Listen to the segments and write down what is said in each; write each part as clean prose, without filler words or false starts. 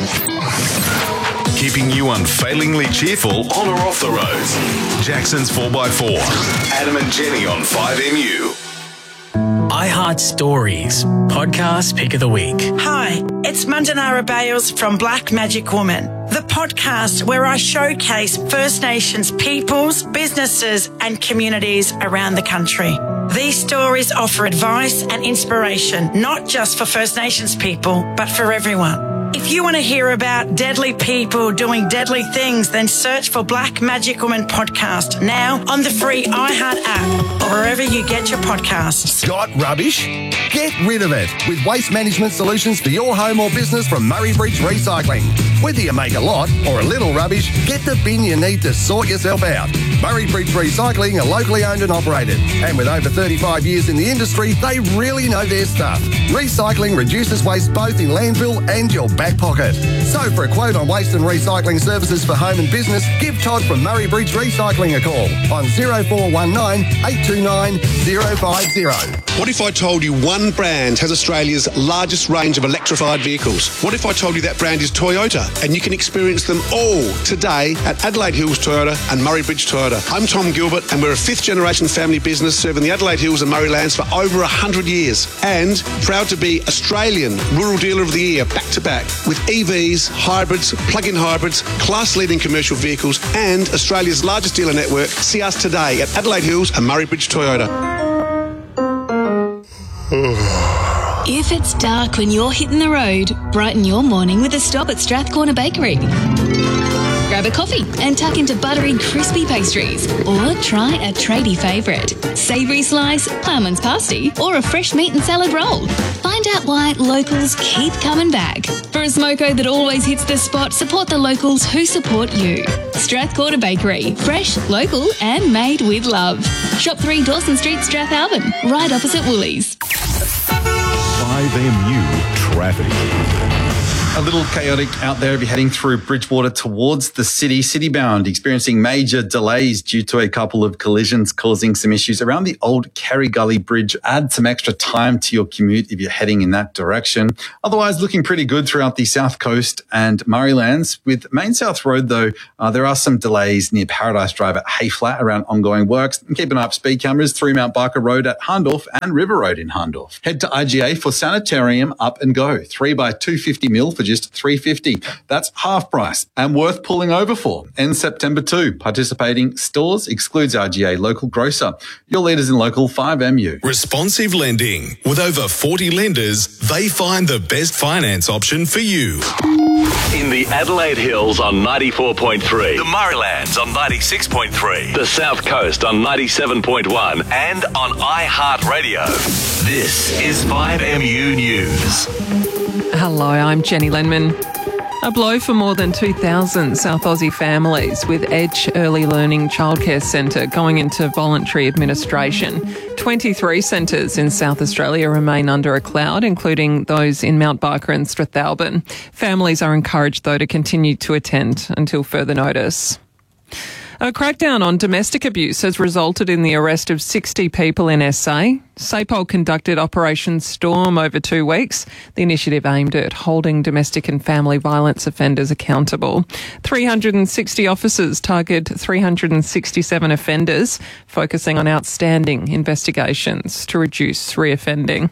Keeping you unfailingly cheerful on or off the road. Jackson's 4x4. Adam and Jenny on 5MU. iHeart Stories, podcast pick of the week. Hi, it's Mandanara Bales from Black Magic Woman, the podcast where I showcase First Nations peoples, businesses and communities around the country. These stories offer advice and inspiration, not just for First Nations people, but for everyone. If you want to hear about deadly people doing deadly things, then search for Black Magic Woman podcast now on the free iHeart app or wherever you get your podcasts. Got rubbish? Get rid of it with waste management solutions for your home or business from Murray Bridge Recycling. Whether you make a lot or a little rubbish, get the bin you need to sort yourself out. Murray Bridge Recycling are locally owned and operated, and with over 35 years in the industry, they really know their stuff. Recycling reduces waste both in landfill and your back pocket. So for a quote on waste and recycling services for home and business, give Todd from Murray Bridge Recycling a call on 0419 829 050. What if I told you one brand has Australia's largest range of electrified vehicles? What if I told you that brand is Toyota and you can experience them all today at Adelaide Hills Toyota and Murray Bridge Toyota? I'm Tom Gilbert and we're a fifth generation family business serving the Adelaide Hills and Murray Lands for over 100 years and proud to be Australian Rural Dealer of the Year back to back with EVs, hybrids, plug-in hybrids, class-leading commercial vehicles and Australia's largest dealer network. See us today at Adelaide Hills and Murray Bridge Toyota. If it's dark when you're hitting the road, brighten your morning with a stop at Strathcorner Bakery. Grab a coffee and tuck into buttery, crispy pastries. Or try a tradie favourite, savoury slice, ploughman's pasty, or a fresh meat and salad roll. Find out why locals keep coming back. For a smoko that always hits the spot, support the locals who support you. Strathcorner Bakery. Fresh, local and made with love. Shop 3 Dawson Street, Strathalbyn, right opposite Woolies. 5MU Traffic. A little chaotic out there if you're heading through Bridgewater towards the city. Citybound experiencing major delays due to a couple of collisions causing some issues around the old Kerry Gully Bridge. Add some extra time to your commute if you're heading in that direction. Otherwise, looking pretty good throughout the South Coast and Murraylands. With Main South Road, though, there are some delays near Paradise Drive at Hayflat around ongoing works. And keep an eye up speed cameras through Mount Barker Road at Hahndorf and River Road in Hahndorf. Head to IGA for Sanitarium Up and Go. 3x250 mil for just $3.50. That's half price and worth pulling over for. Ends September 2. Participating stores excludes RGA local grocer. Your leaders in local 5MU. Responsive lending. With over 40 lenders, they find the best finance option for you. In the Adelaide Hills on 94.3, the Murraylands on 96.3, the South Coast on 97.1 and on iHeartRadio. This is 5MU News. Hello, I'm Jenny Lenman. A blow for more than 2,000 South Aussie families with Edge Early Learning Childcare Centre going into voluntary administration. 23 centres in South Australia remain under a cloud, including those in Mount Barker and Strathalbyn. Families are encouraged, though, to continue to attend until further notice. A crackdown on domestic abuse has resulted in the arrest of 60 people in SA. SAPOL conducted Operation Storm over 2 weeks. The initiative aimed at holding domestic and family violence offenders accountable. 360 officers targeted 367 offenders, focusing on outstanding investigations to reduce reoffending.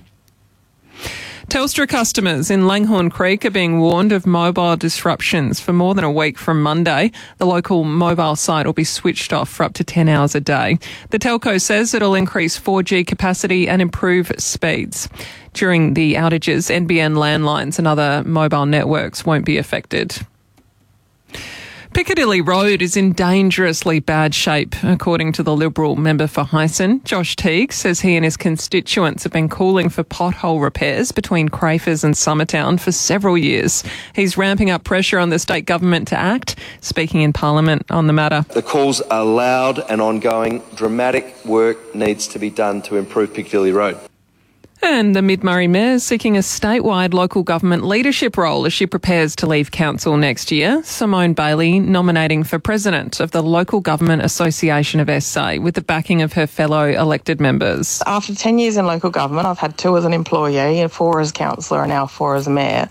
Telstra customers in Langhorne Creek are being warned of mobile disruptions for more than a week from Monday. The local mobile site will be switched off for up to 10 hours a day. The telco says it'll increase 4G capacity and improve speeds. During the outages, NBN landlines and other mobile networks won't be affected. Piccadilly Road is in dangerously bad shape, according to the Liberal member for Hyson. Josh Teague says he and his constituents have been calling for pothole repairs between Crafers and Summertown for several years. He's ramping up pressure on the state government to act, speaking in Parliament on the matter. The calls are loud and ongoing. Dramatic work needs to be done to improve Piccadilly Road. And the Mid-Murray Mayor is seeking a statewide local government leadership role as she prepares to leave council next year. Simone Bailey nominating for president of the Local Government Association of SA with the backing of her fellow elected members. After 10 years in local government, I've had 2 as an employee and 4 as councillor and now 4 as mayor.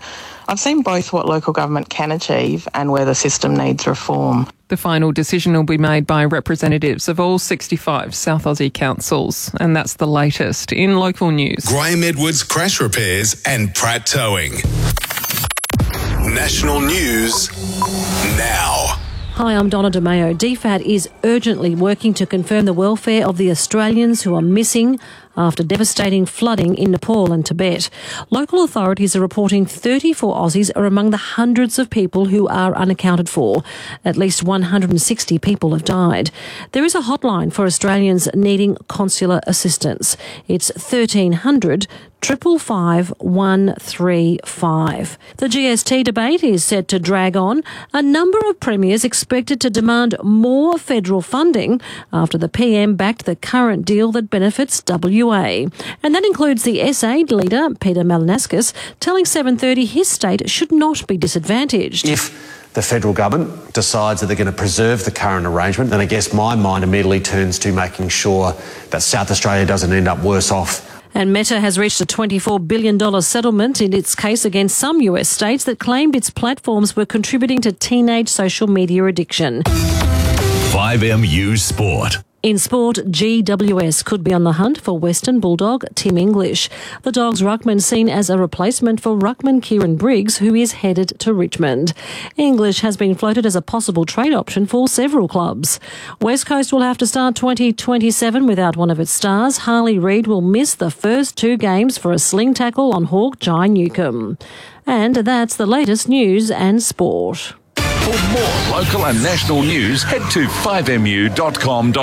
I've seen both what local government can achieve and where the system needs reform. The final decision will be made by representatives of all 65 South Aussie councils, and that's the latest in local news. Graham Edwards Crash Repairs and Pratt Towing. National news now. Hi, I'm Donna DeMayo. DFAT is urgently working to confirm the welfare of the Australians who are missing after devastating flooding in Nepal and Tibet. Local authorities are reporting 34 Aussies are among the hundreds of people who are unaccounted for. At least 160 people have died. There is a hotline for Australians needing consular assistance. It's 1300 555 135. The GST debate is set to drag on. A number of premiers expected to demand more federal funding after the PM backed the current deal that benefits WA. And that includes the SA leader, Peter Malinauskas, telling 730 his state should not be disadvantaged. If the federal government decides that they're going to preserve the current arrangement, then I guess my mind immediately turns to making sure that South Australia doesn't end up worse off. And Meta has reached a $24 billion settlement in its case against some US states that claimed its platforms were contributing to teenage social media addiction. 5MU Sport. In sport, GWS could be on the hunt for Western Bulldog Tim English. The Dogs ruckman seen as a replacement for ruckman Kieran Briggs, who is headed to Richmond. English has been floated as a possible trade option for several clubs. West Coast will have to start 2027 without one of its stars. Harley Reid will miss the first 2 games for a sling tackle on Hawk Jai Newcombe. And that's the latest news and sport. For more local and national news, head to 5mu.com.au.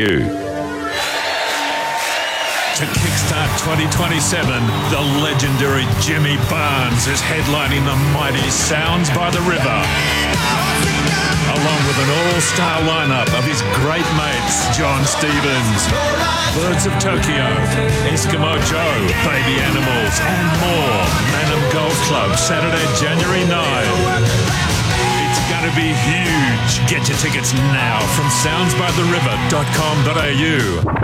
To kickstart 2027, the legendary Jimmy Barnes is headlining the mighty Sounds by the River, along with an all-star lineup of his great mates, John Stevens, Birds of Tokyo, Eskimo Joe, Baby Animals, and more. Manham Golf Club, Saturday, January 9. It's going to be huge. Get your tickets now from soundsbytheriver.com.au.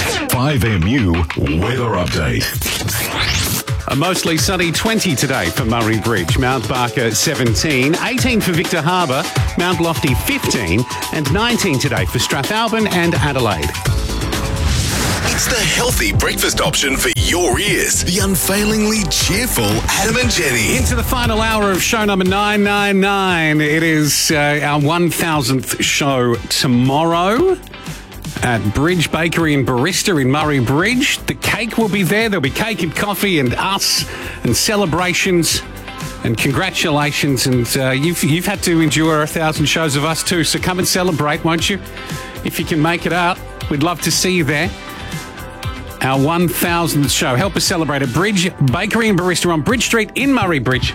5MU Weather Update. A mostly sunny 20 today for Murray Bridge, Mount Barker 17, 18 for Victor Harbour, Mount Lofty 15 and 19 today for Strathalbyn and Adelaide. It's the healthy breakfast option for your ears. The unfailingly cheerful Adam and Jenny. Into the final hour of show number 999. It is our 1000th show tomorrow at Bridge Bakery and Barista in Murray Bridge. The cake will be there. There'll be cake and coffee and us and celebrations and congratulations. And you've had to endure 1,000 shows of us too. So come and celebrate, won't you? If you can make it out, we'd love to see you there. Our 1000th show. Help us celebrate at Bridge Bakery and Barista on Bridge Street in Murray Bridge.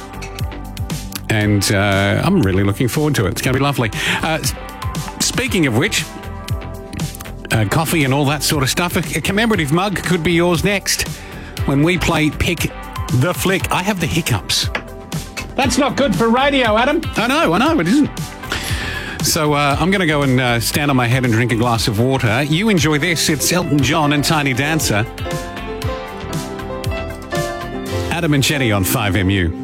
And I'm really looking forward to it. It's going to be lovely. Speaking of which, coffee and all that sort of stuff, a commemorative mug could be yours next when we play Pick the Flick. I have the hiccups. That's not good for radio, Adam. I know, it isn't. So I'm going to go and stand on my head and drink a glass of water. You enjoy this. It's Elton John and Tiny Dancer. Adam and Jenny on 5MU.